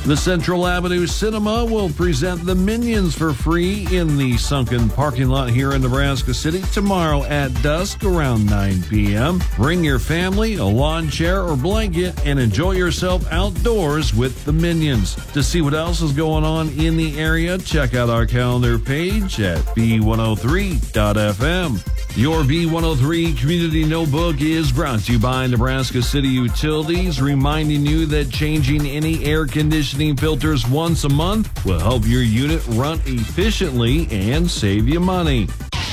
The Central Avenue Cinema will present The Minions for free in the sunken parking lot here in Nebraska City tomorrow at dusk around 9 p.m. Bring your family, a lawn chair, or blanket and enjoy yourself outdoors with The Minions. To see what else is going on in the area, check out our calendar page at b103.fm. Your B103 Community Notebook is brought to you by Nebraska City Utilities, reminding you that changing any air conditioning filters once a month will help your unit run efficiently and save you money.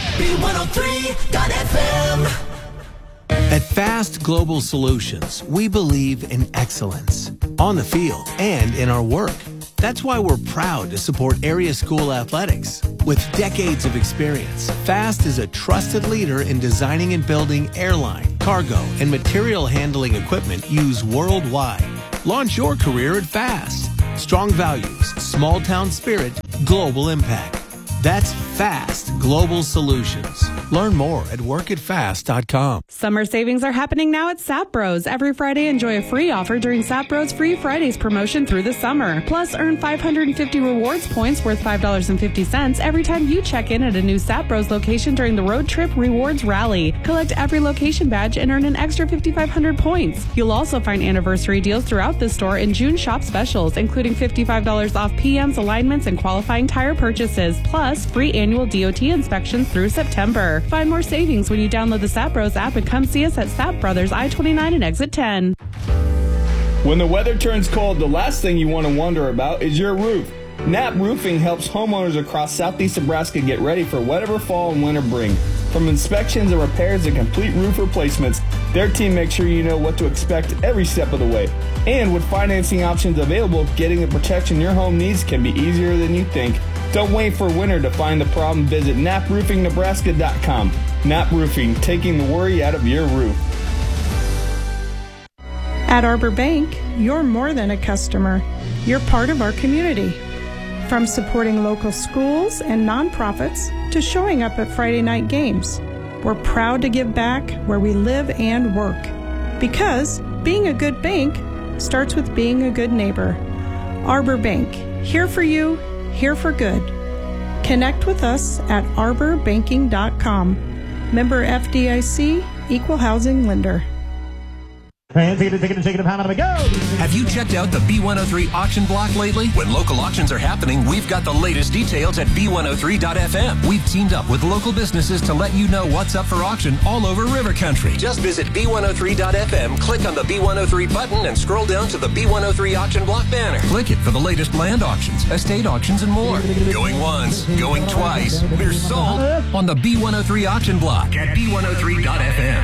B103.fm. At Fast Global Solutions, we believe in excellence on the field and in our work. That's why we're proud to support area school athletics. With decades of experience, Fast is a trusted leader in designing and building airline, cargo, and material handling equipment used worldwide. Launch your career at Fast. Strong values, small town spirit, global impact. That's Fast Global Solutions. Learn more at workatfast.com. Summer savings are happening now at Sap Bros. Every Friday, enjoy a free offer during Sap Bros. Free Fridays promotion through the summer. Plus, earn 550 rewards points worth $5.50 every time you check in at a new Sap Bros. Location during the Road Trip Rewards Rally. Collect every location badge and earn an extra 5,500 points. You'll also find anniversary deals throughout the store and June shop specials, including $55 off PMs, alignments, and qualifying tire purchases. Plus, free annual DOT inspections through September. Find more savings when you download the Sap Bros app and come see us at Sap Brothers I-29 and Exit 10. When the weather turns cold, the last thing you want to wonder about is your roof. Knapp Roofing helps homeowners across southeast Nebraska get ready for whatever fall and winter bring. From inspections and repairs to complete roof replacements, their team makes sure you know what to expect every step of the way. And with financing options available, getting the protection your home needs can be easier than you think. Don't wait for winter to find the problem. Visit knaproofingnebraska.com. Knapp Roofing, taking the worry out of your roof. At Arbor Bank, you're more than a customer. You're part of our community. From supporting local schools and nonprofits to showing up at Friday night games, we're proud to give back where we live and work. Because being a good bank starts with being a good neighbor. Arbor Bank, here for you, here for good. Connect with us at arborbanking.com. Member FDIC, Equal Housing Lender. Take it, pound out of go. Have you checked out the B103 auction block lately? When local auctions are happening, we've got the latest details at B103.fm. We've teamed up with local businesses to let you know what's up for auction all over River Country. Just visit B103.fm, click on the B103 button, and scroll down to the B103 auction block banner. Click it for the latest land auctions, estate auctions, and more. Going once, going twice. We're sold on the B103 auction block at B103.fm.